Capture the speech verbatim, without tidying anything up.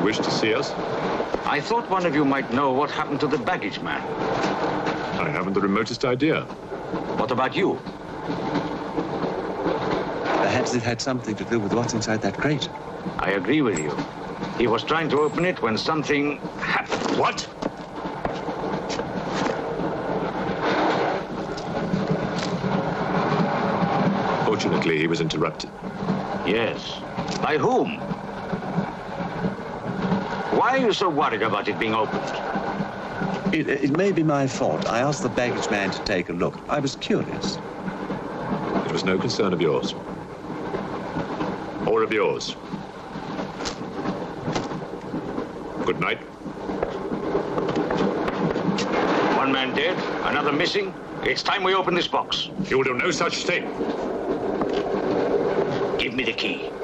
wish to see us? I thought one of you might know what happened to the baggage man. I haven't the remotest idea. What about you? Perhaps it had something to do with what's inside that crate. I agree with you. He was trying to open it when something happened. What? Fortunately, he was interrupted. Yes. By whom? Why are you so worried about it being opened? It, it may be my fault. I asked the baggage man to take a look. I was curious. It was no concern of yours. Or of yours. Good night. One man dead, another missing. It's time we open this box. You will do no such thing. Give me the key.